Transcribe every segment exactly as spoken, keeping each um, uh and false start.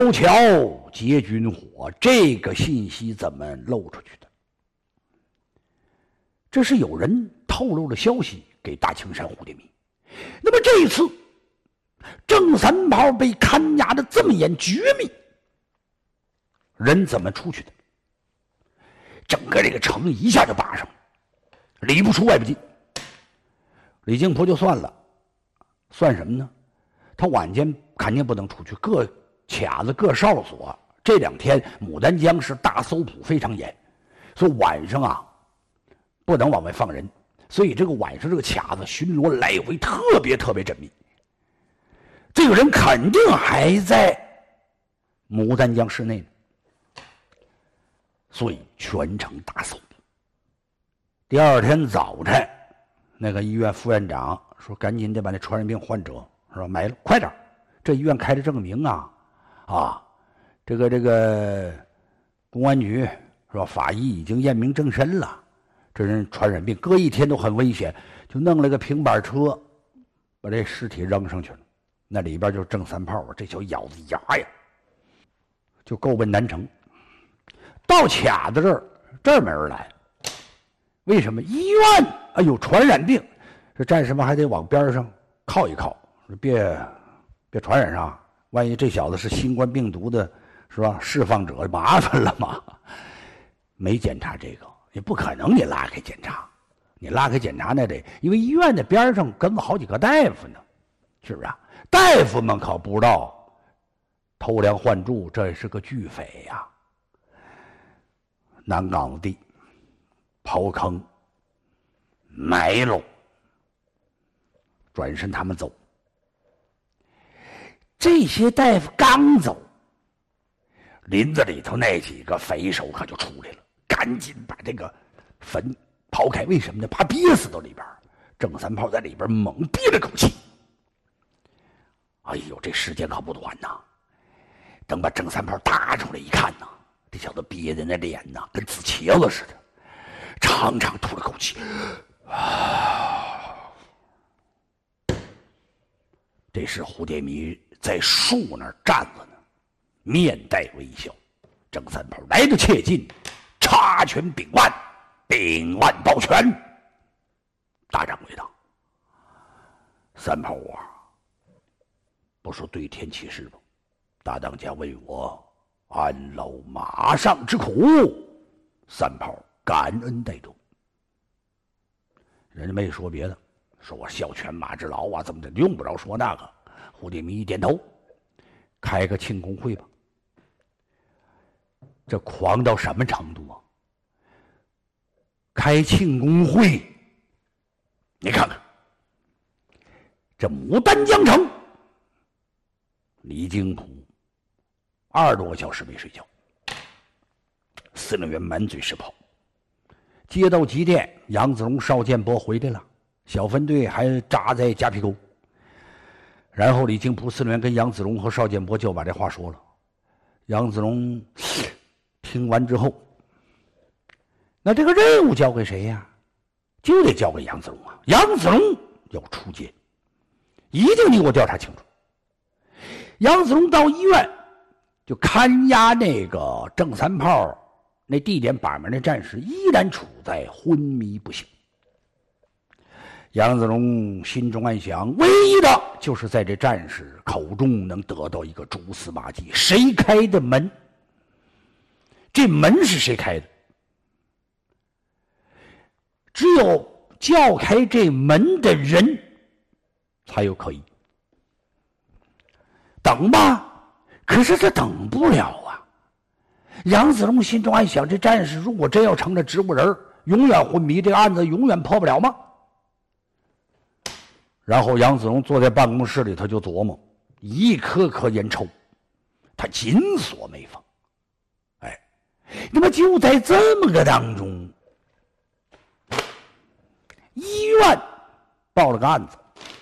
高桥结军火，这个信息怎么漏出去的？这是有人透露了消息给大青山胡蝶迷。那么这一次郑三炮被看押的这么严，绝密，人怎么出去的？整个这个城一下就扒上了，里不出外不进。李靖甫就算了，算什么呢？他晚间肯定不能出去，各卡子各哨所这两天牡丹江是大搜捕非常严，所以晚上啊不能往外放人，所以这个晚上这个卡子巡逻来回特别特别缜密。这个人肯定还在牡丹江市内呢，所以全城大搜捕。第二天早晨，那个医院副院长说：“赶紧得把那传染病患者是吧埋了，快点！这医院开的证明啊，啊，这个这个公安局是吧？法医已经验明正身了，这人传染病，隔一天都很危险，就弄了个平板车，把这尸体扔上去了。那里边就是郑三炮啊，这小咬子牙呀，就够奔南城。到卡子这儿，这儿没人来，为什么？医院哎呦，传染病，这战士们还得往边上靠一靠，别别传染上。万一这小子是新冠病毒的，是吧？释放者麻烦了嘛。没检查这个，也不可能你拉开检查，你拉开检查那得，因为医院的边上跟了好几个大夫呢，是不是啊？大夫们可不知道偷梁换柱，这是个巨匪呀、啊！南岗地刨坑埋喽，转身他们走。这些大夫刚走，林子里头那几个匪首可就出来了，赶紧把这个坟刨开。为什么呢？怕憋死到里边。郑三炮在里边猛憋了口气。哎呦，这时间可不短呐！等把郑三炮搭出来一看呐，这小子憋的那脸呐，跟紫茄子似的，长长吐了口气。啊！这时胡蝶迷在树那儿站着呢，面带微笑。郑三炮来得切近，插拳柄腕，柄腕抱拳。大掌柜的，三炮啊！不说对天起誓吧，大当家为我安老马上之苦，三炮感恩戴重。人家没说别的，说我孝犬马之劳啊，怎么的，用不着说那个。胡蝶迷一点头，开个庆功会吧。这狂到什么程度啊？开庆功会，你看看这牡丹江城。李靖甫二十多个小时没睡觉，司令员满嘴是泡。接到急电，杨子荣、邵建波回来了，小分队还扎在夹皮沟。然后李靖甫司令员跟杨子荣和邵建波就把这话说了。杨子荣听完之后，那这个任务交给谁呀？就得交给杨子荣啊！杨子荣要出街，一定你给我调查清楚。杨子荣到医院就看押那个郑三炮那地点把门的战士，依然处在昏迷不醒。杨子荣心中暗想，唯一的就是在这战士口中能得到一个蛛丝马迹，谁开的门？这门是谁开的？只有叫开这门的人才有可疑。等吧，可是这等不了啊！杨子荣心中暗想，这战士如果真要成了植物人，永远昏迷，这个案子永远破不了吗？然后杨子荣坐在办公室里，他就琢磨，一颗颗烟抽，他紧锁眉放。哎，那么就在这么个当中，医院报了个案子，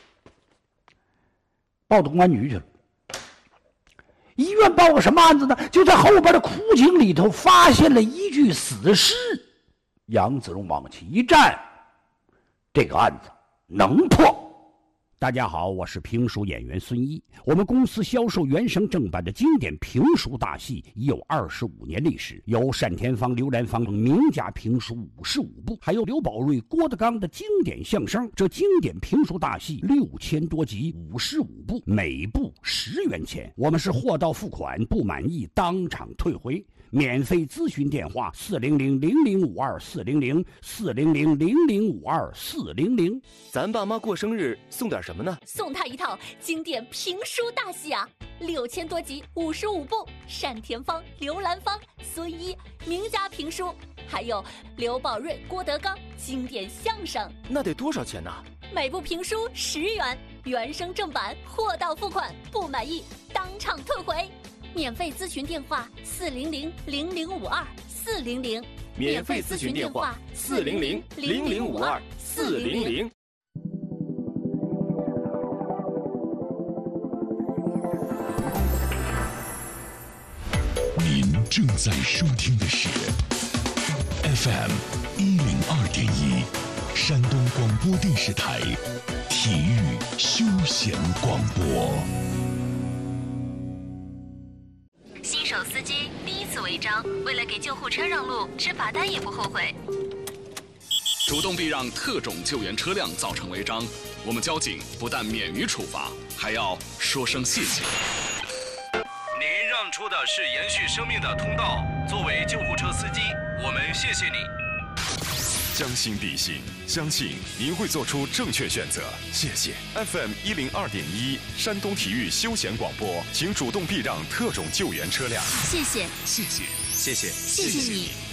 报到公安局去了。医院报个什么案子呢？就在后边的枯井里头发现了一具死尸。杨子荣往起一站，这个案子能破大家好，我是评书演员孙一。我们公司销售原声正版的经典评书大戏已有二十五年历史，有单田芳、刘兰芳等名家评书五十五部，还有刘宝瑞、郭德纲的经典相声。这经典评书大戏六千多集，五十五部，每部十元钱。我们是货到付款，不满意当场退回。免费咨询电话：四零零零零五二四零零四零零零零五二四零零。 咱爸妈过生日送点什么呢？ 送他一套经典评书大戏啊，六千多集，五十五部，单田芳、刘兰芳、孙一名家评书，还有刘宝瑞、郭德纲经典相声。 那得多少钱呢？ 每部评书十元，原声正版，货到付款，不满意当场退回。免费咨询电话：四零零零零五二四零零。 免费咨询电话：四零零零零五二四零零。 您正在收听的是 F M 一零二点一，山东广播电视台体育休闲广播。 新手司机第一次违章，为了给救护车让路，吃罚单也不后悔。 主动避让特种救援车辆造成违章，我们交警不但免于处罚，还要说声谢谢。 您让出的是延续生命的通道，作为救护车司机，我们谢谢你。 将心比心，相信您会做出正确选择。谢谢 F M 一零二点一，山东体育休闲广播，请主动避让特种救援车辆。 谢谢， 谢谢，谢谢， 谢谢你。